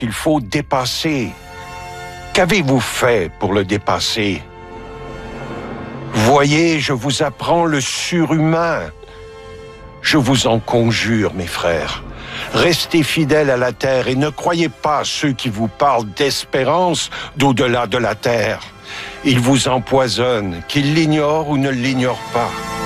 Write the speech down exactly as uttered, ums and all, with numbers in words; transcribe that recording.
qu'il faut dépasser. Qu'avez-vous fait pour le dépasser? Voyez, je vous apprends le surhumain. Je vous en conjure, mes frères, restez fidèles à la terre et ne croyez pas ceux qui vous parlent d'espérance d'au-delà de la terre. Ils vous empoisonnent, qu'ils l'ignorent ou ne l'ignorent pas.